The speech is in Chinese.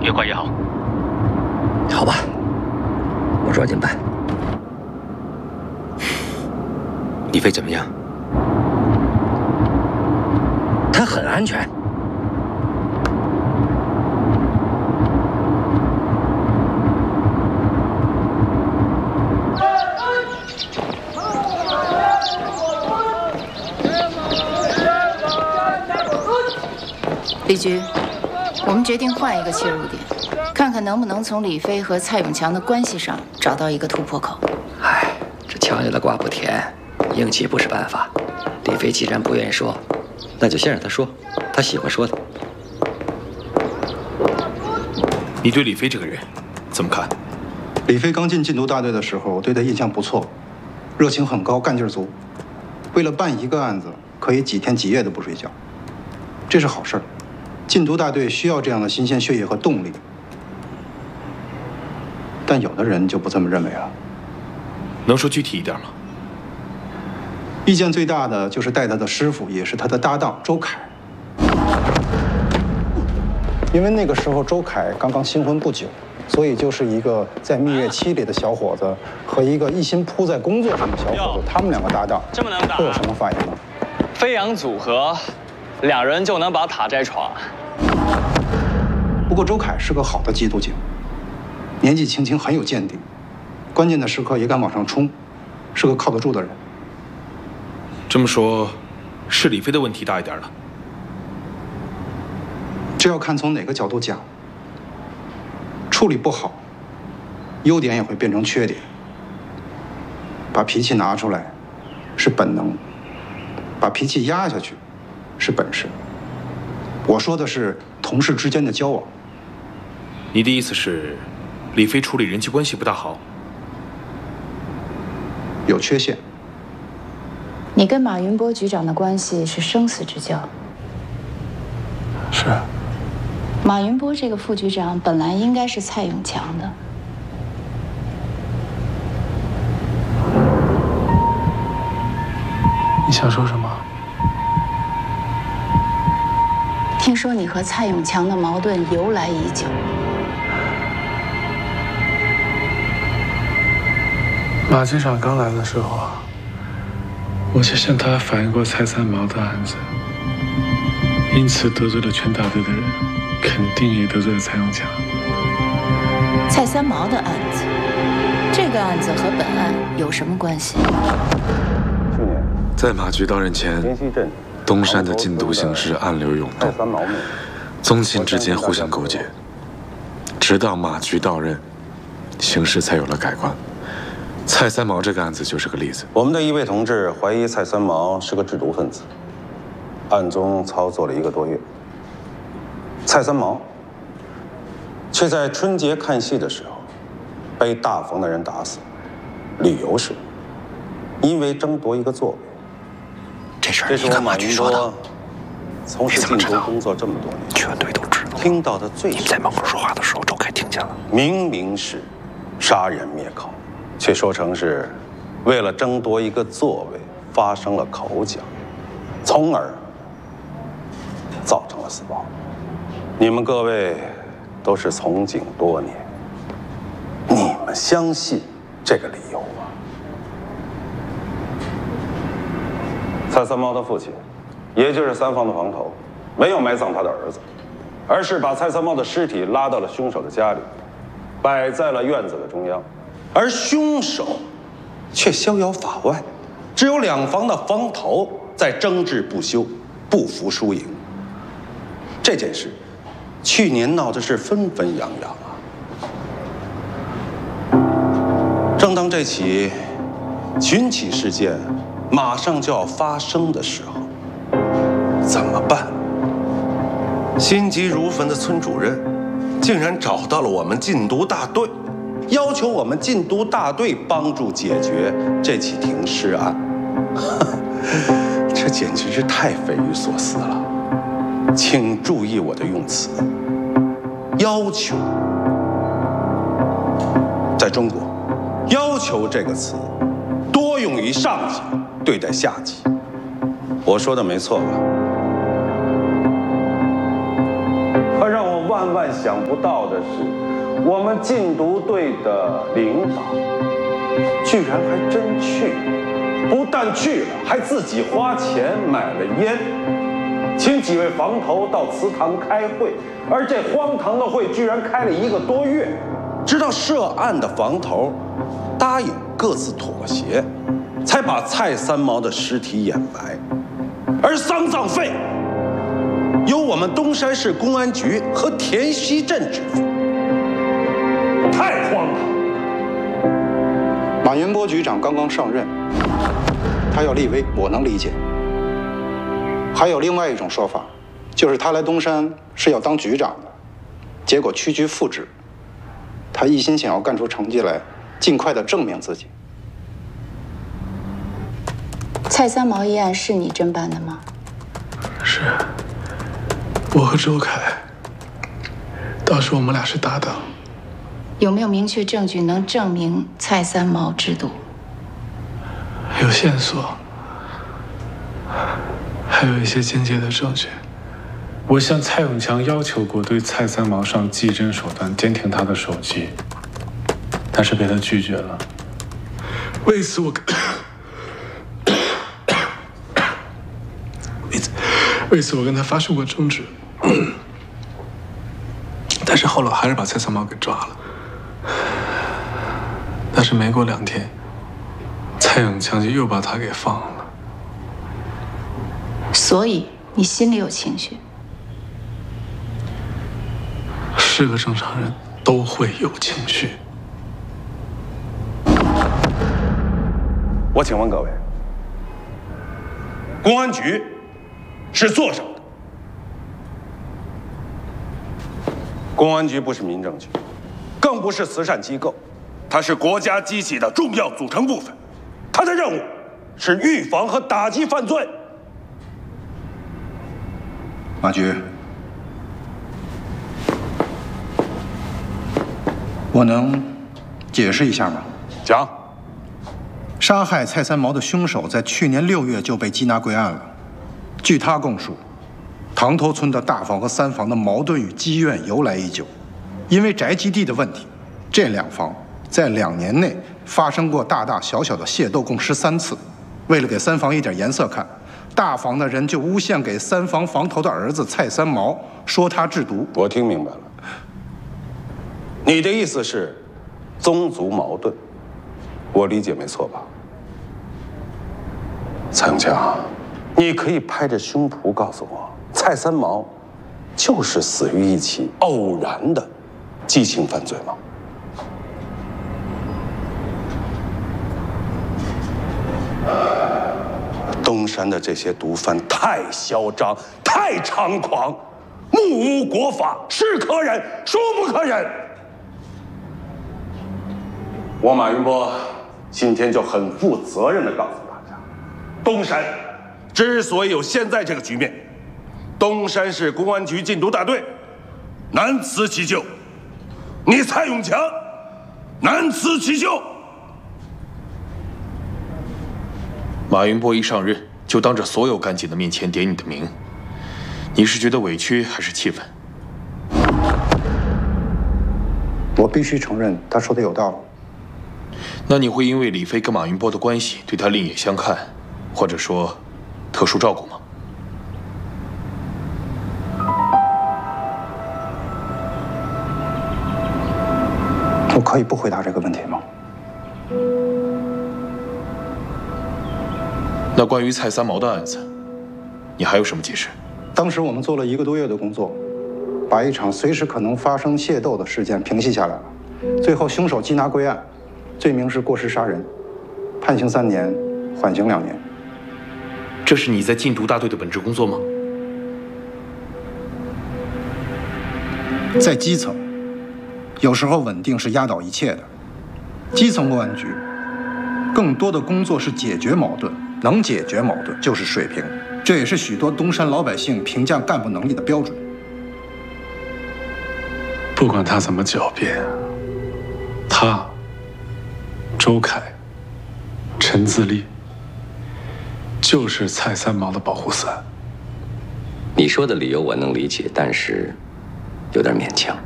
越快越好。 好吧，我抓紧办。李飞怎么样？他很安全。 李局，我们决定换一个切入点，看看能不能从李飞和蔡永强的关系上找到一个突破口。 唉，这强扭的瓜不甜，硬气不是办法。李飞既然不愿意说，那就先让他说，他喜欢说的。 你对李飞这个人怎么看？ 李飞刚进禁毒大队的时候，对他印象不错，热情很高，干劲足。为了办一个案子，可以几天几夜的不睡觉，这是好事儿。禁毒大队需要这样的新鲜血液和动力，但有的人就不这么认为了。 能说具体一点吗？ 意见最大的就是带他的师傅，也是他的搭档周凯。因为那个时候周凯刚刚新婚不久，所以就是一个在蜜月期里的小伙子和一个一心扑在工作上的小伙子，他们两个搭档， 这么能打， 会有什么反应呢？ 飞扬组合，2人就能把塔摘床。 不过周凯是个好的缉毒警，年纪轻轻很有见地，关键的时刻也敢往上冲，是个靠得住的人。 这么说，是李飞的问题大一点了。 这要看从哪个角度讲。处理不好，优点也会变成缺点。把脾气拿出来是本能，把脾气压下去是本事。我说的是同事之间的交往。 你的意思是，李飞处理人际关系不大好， 有缺陷。 你跟马云波局长的关系是生死之交。 是。 马云波这个副局长本来应该是蔡永强的。 你想说什么？ 听说你和蔡永强的矛盾由来已久。 马局长刚来的时候，我就向他反映过蔡三毛的案子，因此得罪了全大队的人，肯定也得罪了蔡永强。 蔡三毛的案子，这个案子和本案有什么关系？ 在马局到任前，东山的禁毒形势暗流涌动，宗亲之间互相勾结，直到马局到任，形势才有了改观。蔡三毛这个案子就是个例子。 我们的一位同志怀疑蔡三毛是个制毒分子，暗中操作了1个多月。蔡三毛却在春节看戏的时候被大冯的人打死，理由是因为争夺1个座位。 这事儿你跟马局说的？ 从事禁毒工作这么多年， 全队都知道。 听到的最你在门口说话的时候，周凯听见了。 明明是杀人灭口，却说成是为了争夺1个座位发生了口角，从而造成了死亡。你们各位都是从警多年，你们相信这个理由吗？蔡三毛的父亲，也就是3房的房头，没有埋葬他的儿子，而是把蔡三毛的尸体拉到了凶手的家里，摆在了院子的中央，而凶手却逍遥法外，只有2房的房头在争执不休，不服输赢。这件事去年闹的是纷纷扬扬啊。正当这起群起事件马上就要发生的时候，怎么办？心急如焚的村主任竟然找到了我们禁毒大队，要求我们禁毒大队帮助解决这起停尸案。这简直是太匪夷所思了。请注意我的用词，要求。在中国，要求这个词多用于上级对待下级。我说的没错吧？可让我万万万想不到的是，我们禁毒队的领导居然还真去了，不但去了，还自己花钱买了烟，请几位房头到祠堂开会，而这荒唐的会居然开了1个多月，直到涉案的房头答应各自妥协，才把蔡三毛的尸体掩埋，而丧葬费由我们东山市公安局和田溪镇支付，太荒唐！ 马云波局长刚刚上任，他要立威，我能理解。还有另外一种说法，就是他来东山是要当局长的，结果屈居副职。他一心想要干出成绩来，尽快的证明自己。 蔡三毛一案是你侦办的吗？ 是，我和周凯，当时我们俩是搭档。 有没有明确证据能证明蔡三毛制毒？ 有线索，还有一些间接的证据。我向蔡永强要求过对蔡三毛上技侦手段监听他的手机，但是被他拒绝了。为此我跟他发生过争执，但是后来还是把蔡三毛给抓了。但是没过2天，蔡永强就又把他给放了。 所以你心里有情绪？ 是个正常人都会有情绪。 我请问各位，公安局是做什么的？公安局不是民政局，更不是慈善机构，它是国家机器的重要组成部分。它的任务是预防和打击犯罪。 马局，我能解释一下吗？ 讲。 杀害蔡三毛的凶手在去年6月就被缉拿归案了。据他供述，塘头村的大房和3房的矛盾与积怨由来已久，因为宅基地的问题，这2房在2年内发生过大大小小的械斗，共13次。为了给3房一点颜色看，大房的人就诬陷给3房房头的儿子蔡三毛，说他制毒。 我听明白了，你的意思是宗族矛盾，我理解没错吧？蔡永强，你可以拍着胸脯告诉我，蔡三毛就是死于一起偶然的激情犯罪吗？东山的这些毒贩太嚣张，太猖狂，目无国法，是可忍，孰不可忍。我马云波今天就很负责任地告诉大家，东山之所以有现在这个局面，东山市公安局禁毒大队难辞其咎，你蔡永强难辞其咎。 马云波一上任就当着所有干警的面前点你的名，你是觉得委屈还是气愤？ 我必须承认，他说的有道理。 那你会因为李飞跟马云波的关系对他另眼相看，或者说特殊照顾吗？ 我可以不回答这个问题吗？ 那关于蔡三毛的案子，你还有什么解释？ 当时我们做了1个多月的工作，把一场随时可能发生械斗的事件平息下来了。最后凶手缉拿归案，罪名是过失杀人，判刑3年，缓刑2年。 这是你在禁毒大队的本职工作吗？ 在基层，有时候稳定是压倒一切的。基层公安局更多的工作是解决矛盾，能解决矛盾就是水平，这也是许多东山老百姓评价干部能力的标准。 不管他怎么狡辩，他、周凯、陈自立就是蔡三毛的保护伞。 你说的理由我能理解，但是有点勉强。